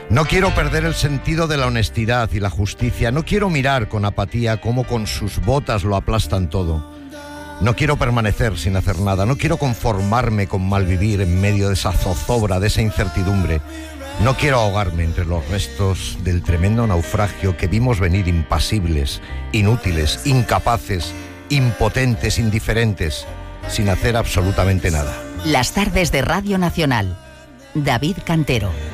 No quiero perder el sentido de la honestidad y la justicia. No quiero mirar con apatía cómo con sus botas lo aplastan todo. No quiero permanecer sin hacer nada. No quiero conformarme con malvivir en medio de esa zozobra, de esa incertidumbre. No quiero ahogarme entre los restos del tremendo naufragio que vimos venir impasibles, inútiles, incapaces, impotentes, indiferentes, sin hacer absolutamente nada. Las tardes de Radio Nacional. David Cantero.